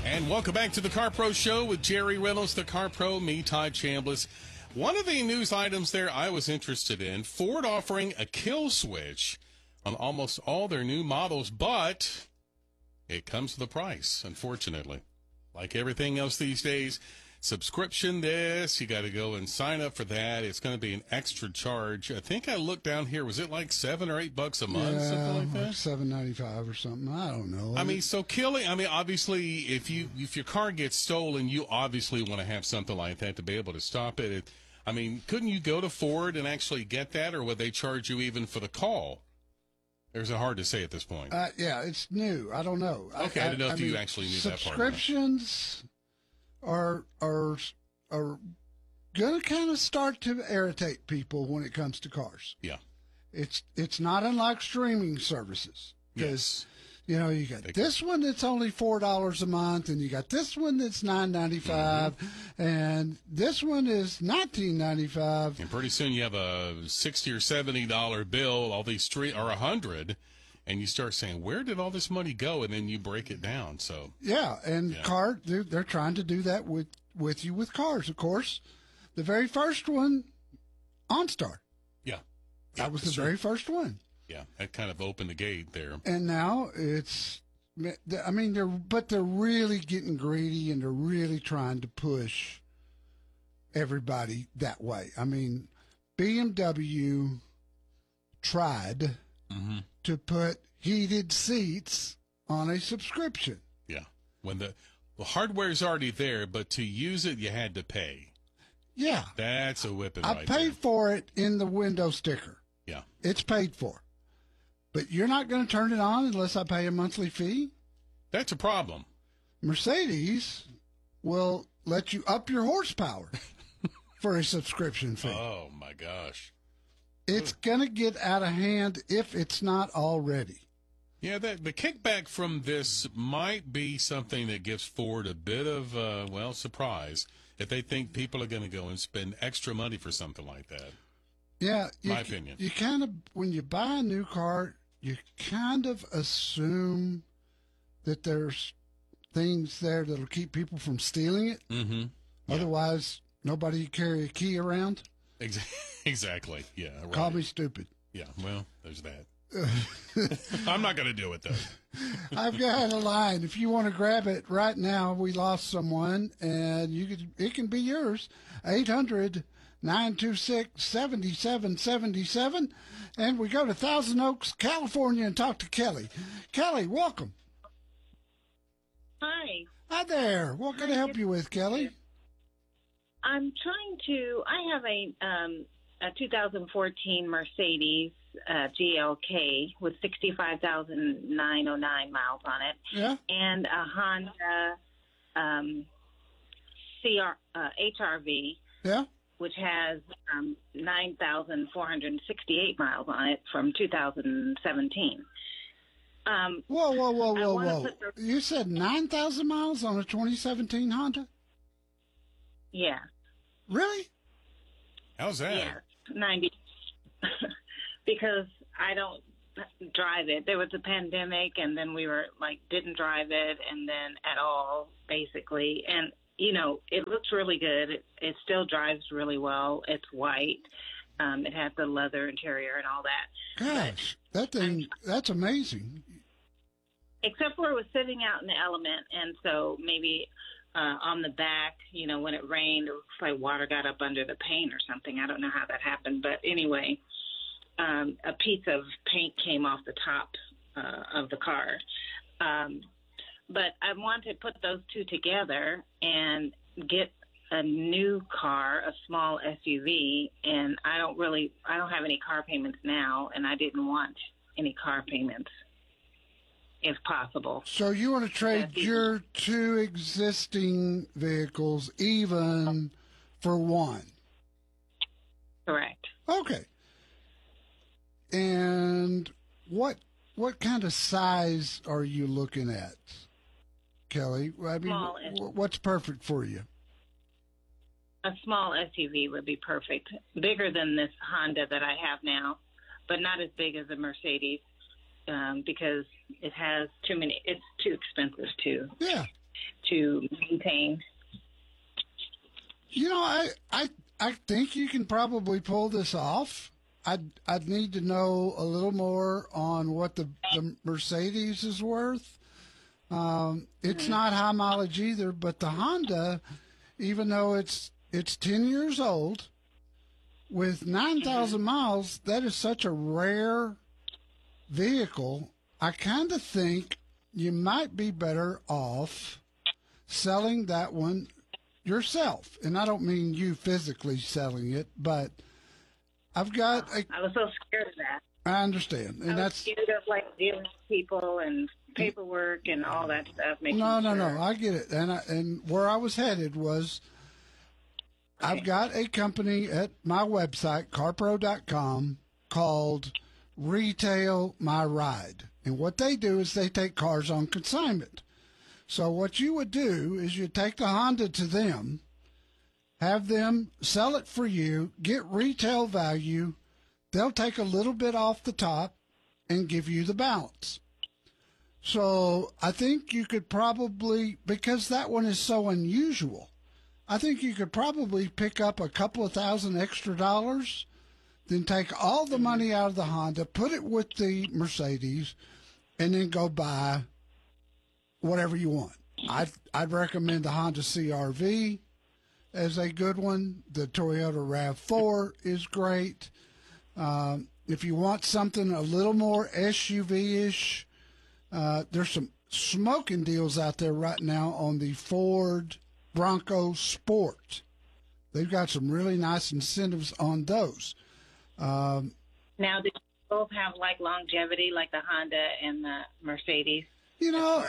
And welcome back to the Car Pro Show with Jerry Reynolds, the Car Pro, me, Todd Chambliss. One of the news items there I was interested in, Ford offering a kill switch on almost all their new models, but it comes with a price, unfortunately. Like everything else these days, subscription this, you got to go and sign up for that. It's going to be an extra charge. I think I looked down here. Was it like $7 or $8 a month, something like that? $7.95 or something. I don't know. I mean, so killing. I mean, obviously, if your car gets stolen, you obviously want to have something like that to be able to stop it. I mean, couldn't you go to Ford and actually get that, or would they charge you even for the call? Or is it hard to say at this point? Yeah, it's new. I don't know. Okay, I didn't know if you actually knew that part. Subscriptions are going to kind of start to irritate people when it comes to cars. Yeah. It's not unlike streaming services. Because, you got this one that's only $4 a month, and you got this one that's $9.95, and this one is $19.95. And pretty soon you have a $60 or $70 bill, all these or $100, and you start saying, where did all this money go? And then you break it down. So yeah, and they're trying to do that with you with cars. Of course, the very first one, OnStar. Yeah, that was the very first one. Yeah, that kind of opened the gate there. And now it's, I mean, they're really getting greedy, and they're really trying to push everybody that way. I mean, BMW tried to put heated seats on a subscription. Yeah, when the hardware's already there, but to use it, you had to pay. Yeah, that's a whipping. I paid for it in the window sticker. Yeah, it's paid for. But you're not going to turn it on unless I pay a monthly fee? That's a problem. Mercedes will let you up your horsepower for a subscription fee. Oh, my gosh. It's going to get out of hand if it's not already. Yeah, the kickback from this might be something that gives Ford a bit of, surprise if they think people are going to go and spend extra money for something like that. Yeah. My opinion. You kind of, when you buy a new car, you kind of assume that there's things there that'll keep people from stealing it. Mm-hmm. Yeah. Otherwise, nobody carry a key around. Exactly. Yeah. Right. Call me stupid. Yeah. Well, there's that. I'm not going to do it, though. I've got a line. If you want to grab it right now, we lost someone, and it can be yours. 800-926-7777. And we go to Thousand Oaks, California, and talk to Kelly. Kelly, welcome. Hi. Hi there. What can I help you with, Kelly? I have a 2014 Mercedes GLK with 65,909 miles on it. Yeah. And a Honda HRV. Yeah. Which has 9,468 miles on it from 2017. Whoa. You said 9,000 miles on a 2017 Honda? Yeah. Really? How's that? Yeah, 90. Because I don't drive it. There was a pandemic, and then we were didn't drive it, and then at all, basically. And it looks really good. It still drives really well. It's white. It has the leather interior and all that. Gosh, that's amazing. Except for it was sitting out in the element, and so maybe on the back, when it rained, it looks like water got up under the paint or something. I don't know how that happened. But anyway, a piece of paint came off the top of the car. But I want to put those two together and get a new car, a small SUV, and I don't have any car payments now, and I didn't want any car payments, if possible. So you want to trade your two existing vehicles even for one? Correct. Okay. And what kind of size are you looking at, Kelly? I mean, what's perfect for you? A small SUV would be perfect. Bigger than this Honda that I have now, but not as big as a Mercedes because it has too many. It's too expensive to think you can probably pull this off. I'd need to know a little more on what the Mercedes is worth. It's not high mileage either, but the Honda, even though it's 10 years old, with 9,000 miles, that is such a rare vehicle. I kind of think you might be better off selling that one yourself. And I don't mean you physically selling it, but I've got I was so scared of that. I understand. And I was scared of like dealing with people and paperwork and all that stuff. No, I get it. And where I was headed was I've got a company at my website, carpro.com, called Retail My Ride. And what they do is they take cars on consignment. So what you would do is you take the Honda to them, have them sell it for you, get retail value. They'll take a little bit off the top and give you the balance. So I think you could probably, because that one is so unusual, I think you could probably pick up a couple of $1,000 extra, then take all the money out of the Honda, put it with the Mercedes, and then go buy whatever you want. I'd recommend the Honda CR-V as a good one. The Toyota RAV4 is great. If you want something a little more SUV-ish, there's some smoking deals out there right now on the Ford Bronco Sport. They've got some really nice incentives on those. Now, do you both have like longevity, like the Honda and the Mercedes? You know,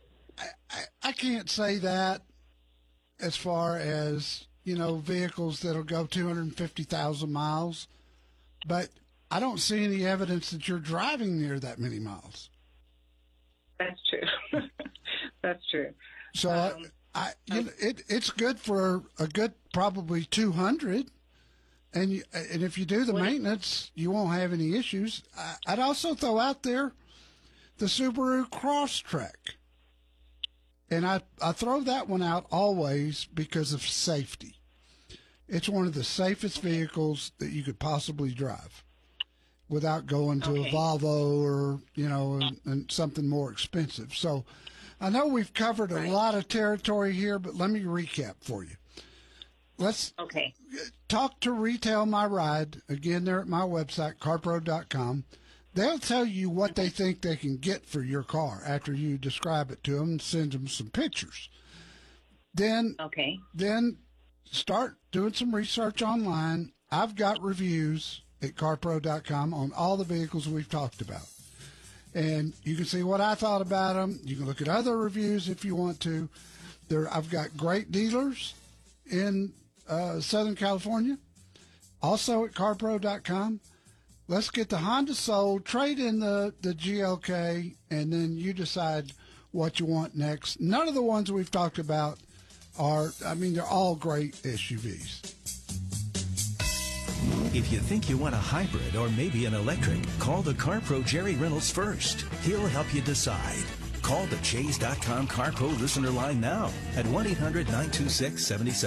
I can't say that as far as, vehicles that'll go 250,000 miles, but I don't see any evidence that you're driving near that many miles. That's true. That's true. So it's good for a good probably 200, and if you do the maintenance, you won't have any issues. I'd also throw out there the Subaru Crosstrek, and I throw that one out always because of safety. It's one of the safest vehicles that you could possibly drive without going to a Volvo or and something more expensive. So I know we've covered a lot of territory here, but let me recap for you. Let's talk to Retail My Ride. Again, they're at my website, carpro.com. They'll tell you what they think they can get for your car after you describe it to them and send them some pictures. Then start doing some research online. I've got reviews at carpro.com on all the vehicles we've talked about. And you can see what I thought about them. You can look at other reviews if you want to. I've got great dealers in Southern California, also at carpro.com. Let's get the Honda sold, trade in the GLK, and then you decide what you want next. None of the ones we've talked about they're all great SUVs. If you think you want a hybrid or maybe an electric, call the CarPro Jerry Reynolds first. He'll help you decide. Call the Chase.com CarPro listener line now at 1-800-926-77.